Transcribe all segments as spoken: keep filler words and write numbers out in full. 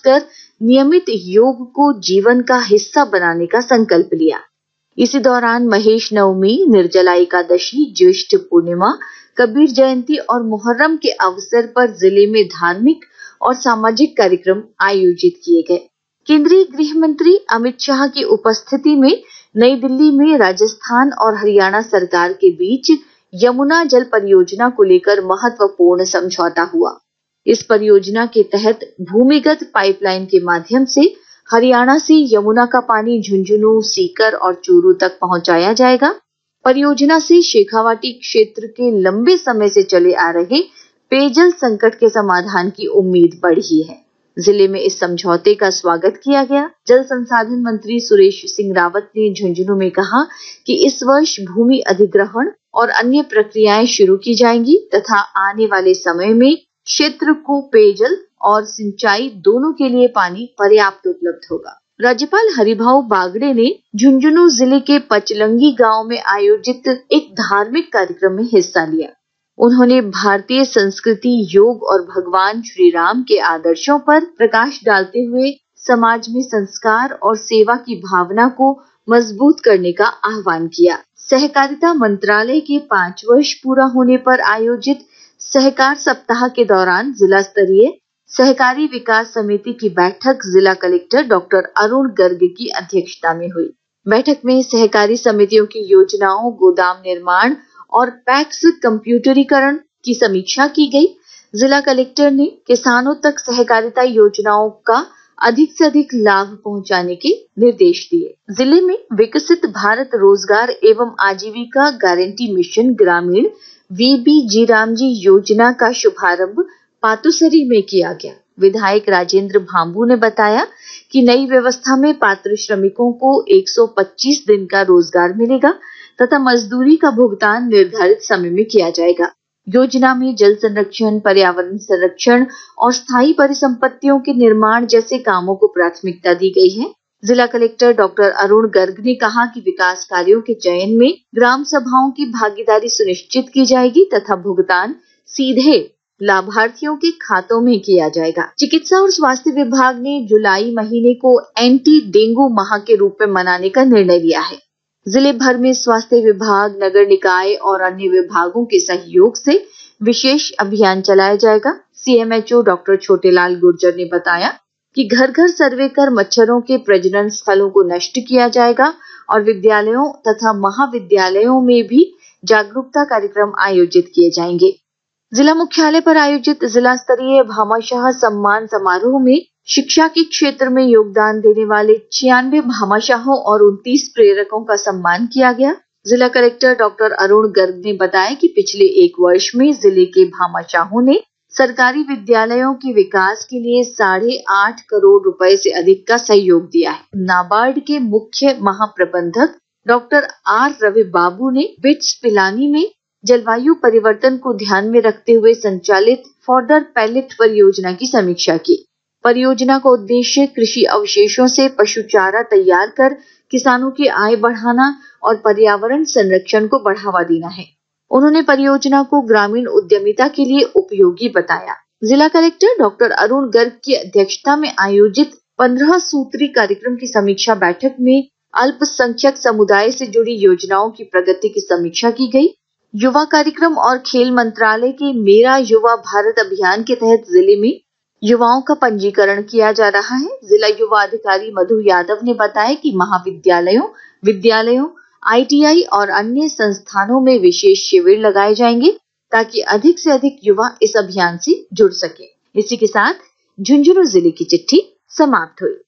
खासकर नियमित योग को जीवन का हिस्सा बनाने का संकल्प लिया। इसी दौरान महेश नवमी, निर्जला एकादशी, ज्येष्ठ पूर्णिमा, कबीर जयंती और मुहर्रम के अवसर पर जिले में धार्मिक और सामाजिक कार्यक्रम आयोजित किए गए। केंद्रीय गृह मंत्री अमित शाह की उपस्थिति में नई दिल्ली में राजस्थान और हरियाणा सरकार के बीच यमुना जल परियोजना को लेकर महत्वपूर्ण समझौता हुआ। इस परियोजना के तहत भूमिगत पाइपलाइन के माध्यम से हरियाणा से यमुना का पानी झुंझुनू, सीकर और चूरू तक पहुंचाया जाएगा। परियोजना से शेखावाटी क्षेत्र के लंबे समय से चले आ रहे पेयजल संकट के समाधान की उम्मीद बढ़ी है। जिले में इस समझौते का स्वागत किया गया। जल संसाधन मंत्री सुरेश सिंह रावत ने झुंझुनू में कहा कि इस वर्ष भूमि अधिग्रहण और अन्य प्रक्रियाएं शुरू की जाएंगी तथा आने वाले समय में क्षेत्र को पेयजल और सिंचाई दोनों के लिए पानी पर्याप्त उपलब्ध होगा। राज्यपाल हरिभाऊ बागड़े ने झुंझुनू जिले के पचलंगी गांव में आयोजित एक धार्मिक कार्यक्रम में हिस्सा लिया। उन्होंने भारतीय संस्कृति, योग और भगवान श्री राम के आदर्शों पर प्रकाश डालते हुए समाज में संस्कार और सेवा की भावना को मजबूत करने का आह्वान किया। सहकारिता मंत्रालय के पांच वर्ष पूरा होने पर आयोजित सहकार सप्ताह के दौरान जिला स्तरीय सहकारी विकास समिति की बैठक जिला कलेक्टर डॉक्टर अरुण गर्ग की अध्यक्षता में हुई। बैठक में सहकारी समितियों की योजनाओं, गोदाम निर्माण और पैक्स कंप्यूटरीकरण की समीक्षा की गई। जिला कलेक्टर ने किसानों तक सहकारिता योजनाओं का अधिक से अधिक लाभ पहुंचाने के निर्देश दिए। जिले में विकसित भारत रोजगार एवं आजीविका गारंटी मिशन ग्रामीण वीबीजी रामजी योजना का शुभारंभ पातुसरी में किया गया। विधायक राजेंद्र भांबू ने बताया कि नई व्यवस्था में पात्र श्रमिकों को एक सौ पच्चीस दिन का रोजगार मिलेगा तथा मजदूरी का भुगतान निर्धारित समय में किया जाएगा। योजना में जल संरक्षण, पर्यावरण संरक्षण और स्थायी परिसंपत्तियों के निर्माण जैसे कामों को प्राथमिकता दी गई है। जिला कलेक्टर डॉक्टर अरुण गर्ग ने कहा कि विकास कार्यों के चयन में ग्राम सभाओं की भागीदारी सुनिश्चित की जाएगी तथा भुगतान सीधे लाभार्थियों के खातों में किया जाएगा। चिकित्सा और स्वास्थ्य विभाग ने जुलाई महीने को एंटी डेंगू माह के रूप में मनाने का निर्णय लिया है। जिले भर में स्वास्थ्य विभाग, नगर निकाय और अन्य विभागों के सहयोग से विशेष अभियान चलाया जाएगा। सीएमएचओ डॉक्टर छोटेलाल गुर्जर ने बताया कि घर घर सर्वे कर मच्छरों के प्रजनन स्थलों को नष्ट किया जाएगा और विद्यालयों तथा महाविद्यालयों में भी जागरूकता कार्यक्रम आयोजित किए जाएंगे। जिला मुख्यालय पर आयोजित जिला स्तरीय भामाशाह सम्मान समारोह में शिक्षा के क्षेत्र में योगदान देने वाले छियानवे भामाशाहों और उनतीस प्रेरकों का सम्मान किया गया। जिला कलेक्टर डॉक्टर अरुण गर्ग ने बताया कि पिछले एक वर्ष में जिले के भामाशाहों ने सरकारी विद्यालयों के विकास के लिए साढ़े आठ करोड़ रुपए से अधिक का सहयोग दिया है। नाबार्ड के मुख्य महाप्रबंधक डॉक्टर आर रवि बाबू ने बिट्स पिलानी में जलवायु परिवर्तन को ध्यान में रखते हुए संचालित फॉडर पैलेट परियोजना की समीक्षा की। परियोजना का उद्देश्य कृषि अवशेषों से पशु चारा तैयार कर किसानों की आय बढ़ाना और पर्यावरण संरक्षण को बढ़ावा देना है। उन्होंने परियोजना को ग्रामीण उद्यमिता के लिए उपयोगी बताया। जिला कलेक्टर डॉक्टर अरुण गर्ग की अध्यक्षता में आयोजित पंद्रह सूत्री कार्यक्रम की समीक्षा बैठक में अल्पसंख्यक समुदाय से जुड़ी योजनाओं की प्रगति की समीक्षा की गई। युवा कार्यक्रम और खेल मंत्रालय के मेरा युवा भारत अभियान के तहत जिले में युवाओं का पंजीकरण किया जा रहा है। जिला युवा अधिकारी मधु यादव ने बताया कि महाविद्यालयों, विद्यालयों, आईटीआई और अन्य संस्थानों में विशेष शिविर लगाए जाएंगे ताकि अधिक से अधिक युवा इस अभियान से जुड़ सके। इसी के साथ झुंझुनू जिले की चिट्ठी समाप्त हुई।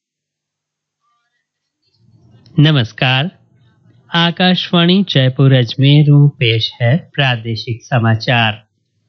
नमस्कार, आकाशवाणी जयपुर अजमेर में पेश है प्रादेशिक समाचार।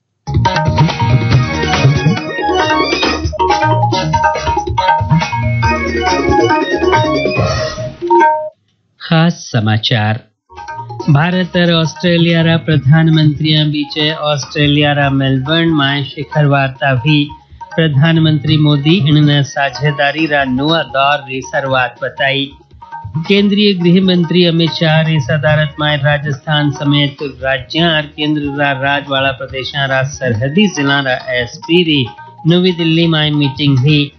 खास समाचार। भारत और ऑस्ट्रेलिया रा प्रधानमंत्रियों बीच ऑस्ट्रेलिया रा मेलबर्न में शिखर वार्ता भी प्रधानमंत्री मोदी इन साझेदारी रा नवा दौर री शुरुआत बताई। केंद्रीय गृह मंत्री अमित शाह री सदारत में राजस्थान समेत राज्य और केंद्र रा राज वाला प्रदेशों रा सरहदी जिला रा एसपी री नवी दिल्ली में मीटिंग हुई।